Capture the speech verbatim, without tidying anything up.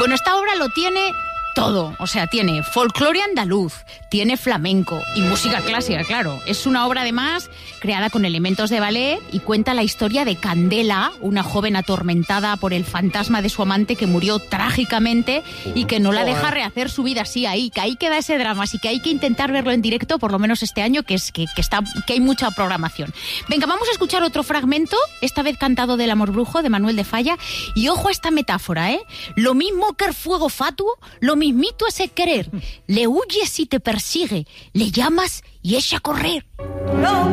Bueno, esta obra lo tiene todo, o sea, tiene folclore andaluz, tiene flamenco y música clásica, claro. Es una obra además creada con elementos de ballet y cuenta la historia de Candela, una joven atormentada por el fantasma de su amante que murió trágicamente y que no la deja rehacer su vida así ahí, que ahí queda ese drama, así que hay que intentar verlo en directo por lo menos este año, que es que, que está que hay mucha programación. Venga, vamos a escuchar otro fragmento, esta vez cantado del Amor Brujo de Manuel de Falla, y ojo a esta metáfora, ¿eh? Lo mismo que el fuego fatuo, lo mismito es el querer. Le huyes si te persigue, le llamas y echa a correr. No.